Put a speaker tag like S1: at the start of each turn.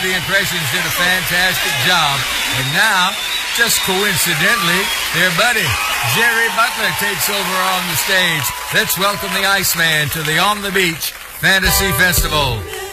S1: the Impressions did a fantastic job. And now, just coincidentally, their buddy, Jerry Butler, takes over on the stage. Let's welcome the Iceman to the On the Beach Fantasy Festival.